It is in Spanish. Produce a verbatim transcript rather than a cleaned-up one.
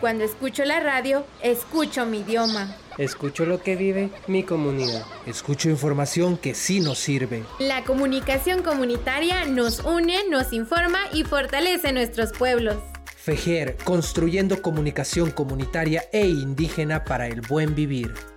Cuando escucho la radio, escucho mi idioma. Escucho lo que vive mi comunidad. Escucho información que sí nos sirve. La comunicación comunitaria nos une, nos informa y fortalece nuestros pueblos. FEJER, construyendo comunicación comunitaria e indígena para el buen vivir.